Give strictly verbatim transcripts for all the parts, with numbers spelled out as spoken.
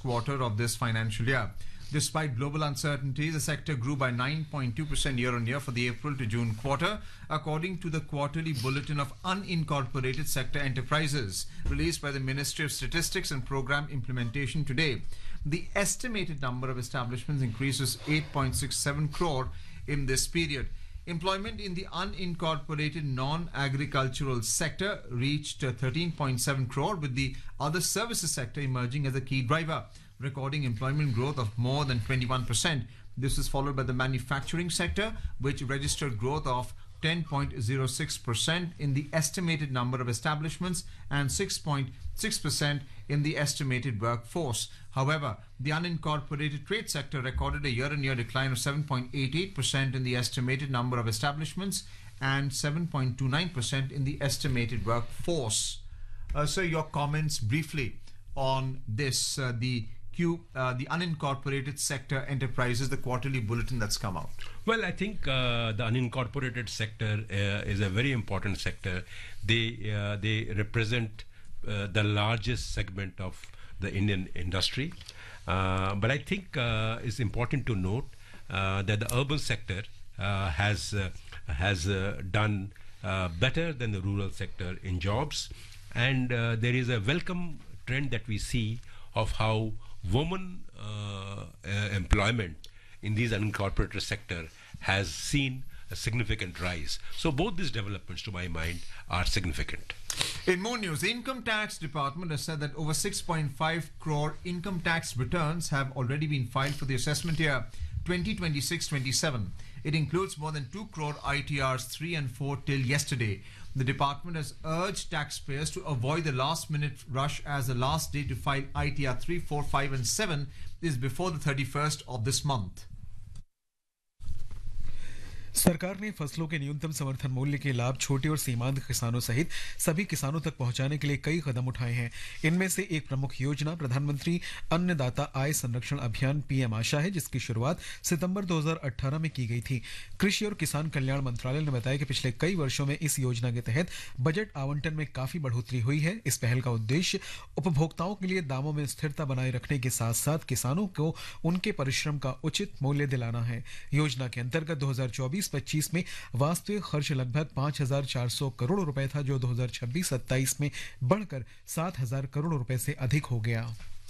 quarter of this financial year. Despite global uncertainties, the sector grew by nine point two percent year-on-year for the April to June quarter, according to the quarterly bulletin of unincorporated sector enterprises released by the Ministry of Statistics and Program Implementation today. The estimated number of establishments increases eight point six seven crore in this period. Employment in the unincorporated non-agricultural sector reached thirteen point seven crore, with the other services sector emerging as a key driver, recording employment growth of more than twenty-one percent. This is followed by the manufacturing sector, which registered growth of ten point zero six percent in the estimated number of establishments and six point six percent in the estimated workforce. However, the unincorporated trade sector recorded a year-on-year decline of seven point eight eight percent in the estimated number of establishments and seven point two nine percent in the estimated workforce. Uh, so your comments briefly on this, uh, the Q, uh, the unincorporated sector enterprises, the quarterly bulletin that's come out. Well, I think uh, the unincorporated sector uh, is a very important sector. They uh, they represent uh, the largest segment of the Indian industry. Uh, but I think uh, it's important to note uh, that the urban sector uh, has uh, has uh, done uh, better than the rural sector in jobs, and uh, there is a welcome trend that we see of how women uh, uh, employment in these unincorporated sector has seen a significant rise. So both these developments, to my mind, are significant. In more news, the Income Tax Department has said that over six point five crore income tax returns have already been filed for the assessment year twenty twenty-six twenty-seven. It includes more than two crore I T Rs three and four till yesterday. The department has urged taxpayers to avoid the last minute rush, as the last day to file I T R three, four, five and seven is before the thirty-first of this month. सरकार ने फसलों के न्यूनतम समर्थन मूल्य के लाभ छोटे और सीमांत किसानों सहित सभी किसानों तक पहुंचाने के लिए कई कदम उठाए हैं। इनमें से एक प्रमुख योजना प्रधानमंत्री अन्नदाता आय संरक्षण अभियान पीएम आशा है, जिसकी शुरुआत सितंबर दो हज़ार अठारह में की गई थी। कृषि और किसान कल्याण मंत्रालय ने बताया कि पिछले कई वर्षों में इस योजना के तहत बजट आवंटन में काफी बढ़ोतरी हुई है। इस पहल का उद्देश्य उपभोक्ताओं के लिए दामों में स्थिरता बनाए रखने के साथ साथ किसानों को उनके परिश्रम का उचित मूल्य दिलाना है। योजना के अंतर्गत दो हज़ार चौबीस पच्चीस में वास्तविक खर्च लगभग पाँच हज़ार चार सौ करोड़ रुपए था, जो दो हज़ार छब्बीस सत्ताईस में बढ़कर सात हज़ार करोड़ रुपए से अधिक हो गया।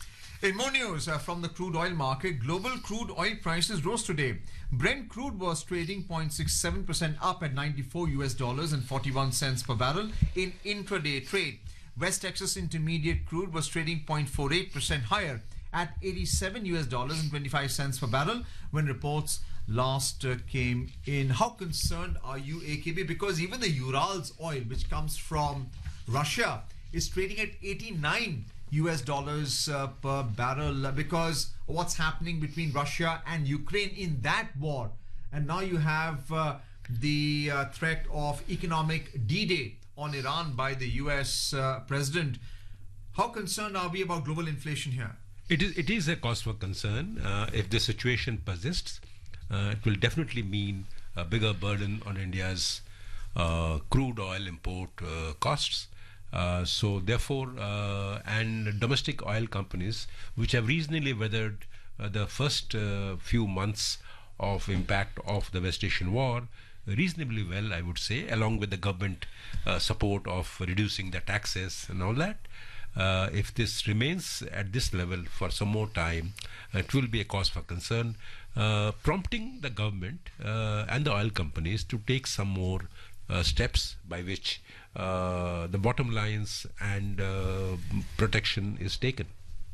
In more news uh, from the crude oil market, global crude oil prices rose today. Brent crude was trading zero point six seven percent up at ninety-four U S dollars and forty-one cents per barrel in intraday trade. West Texas Intermediate crude was trading zero point four eight percent higher at eighty-seven U S dollars and twenty-five cents per barrel when reports last uh, came in. How concerned are you, A K B? Because even the Urals oil, which comes from Russia, is trading at eighty-nine U S dollars uh, per barrel because of what's happening between Russia and Ukraine in that war. And now you have uh, the uh, threat of economic D-Day on Iran by the U S uh, president. How concerned are we about global inflation here? It is, it is a cause for concern. Uh, if the situation persists, uh, it will definitely mean a bigger burden on India's uh, crude oil import uh, costs. Uh, so therefore, uh, and domestic oil companies, which have reasonably weathered uh, the first uh, few months of impact of the West Asian war reasonably well, I would say, along with the government uh, support of reducing the taxes and all that. Uh, if this remains at this level for some more time, it will be a cause for concern, uh, prompting the government uh, and the oil companies to take some more uh, steps by which uh, the bottom lines and uh, protection is taken.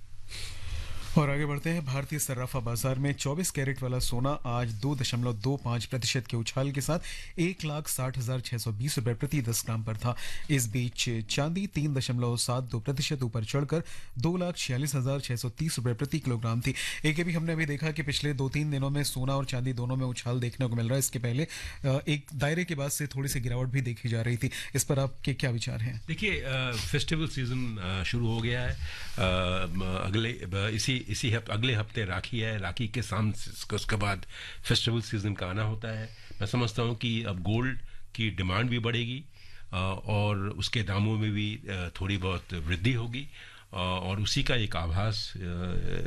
और आगे बढ़ते हैं। भारतीय सर्राफा बाजार में चौबीस carat वाला सोना आज दो दशमलव दो पाँच प्रतिशत के उछाल के साथ एक लाख साठ हजार छह सौ बीस रुपए प्रति दस ग्राम पर था। इस बीच चांदी तीन दशमलव सात दो प्रतिशत ऊपर चढ़कर दो लाख छियालीस हजार छह सौ तीस रुपए प्रति किलोग्राम थी। एक भी हमने अभी देखा कि पिछले दो तीन दिनों में सोना और चांदी दोनों में उछाल देखने को मिल रहा है। इसके पहले एक दायरे के बाद से थोड़ी सी गिरावट भी देखी जा रही थी। इस पर आपके क्या विचार हैं? देखिए, फेस्टिवल सीजन शुरू हो गया है। अगले इसी इसी हफ्ते अगले हफ्ते राखी है। राखी के साम उसके बाद फेस्टिवल सीजन का आना होता है। मैं समझता हूँ कि अब गोल्ड की डिमांड भी बढ़ेगी और उसके दामों में भी थोड़ी बहुत वृद्धि होगी और उसी का एक आभास